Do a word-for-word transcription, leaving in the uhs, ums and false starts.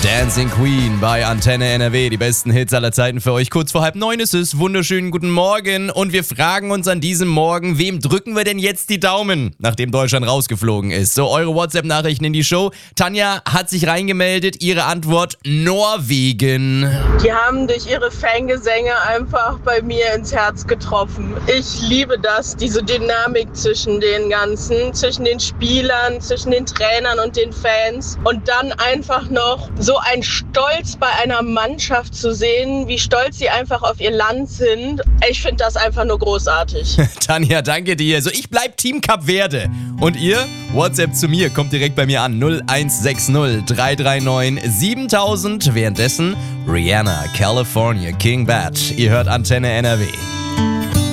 Dancing Queen bei Antenne N R W. Die besten Hits aller Zeiten für euch. Kurz vor halb neun ist es. Wunderschönen guten Morgen. Und wir fragen uns an diesem Morgen, wem drücken wir denn jetzt die Daumen, nachdem Deutschland rausgeflogen ist? So, eure WhatsApp-Nachrichten in die Show. Tanja hat sich reingemeldet. Ihre Antwort: Norwegen. Die haben durch ihre Fangesänge einfach bei mir ins Herz getroffen. Ich liebe das, diese Dynamik zwischen den ganzen, zwischen den Spielern, zwischen den Trainern und den Fans. Und dann einfach noch so ein Stolz bei einer Mannschaft zu sehen, wie stolz sie einfach auf ihr Land sind. Ich finde das einfach nur großartig. Tanja, danke dir. So, ich bleib Team Kap Verde. Und ihr? WhatsApp zu mir, kommt direkt bei mir an. null eins sechs null drei drei neun siebentausend. Währenddessen Rihanna, California, King Bad. Ihr hört Antenne N R W.